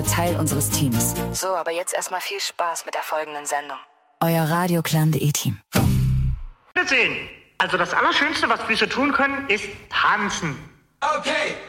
Teil unseres Teams. So, aber jetzt erstmal viel Spaß mit der folgenden Sendung. Euer Radioklan.de-Team. Also das Allerschönste, was Füße tun können, ist tanzen. Okay.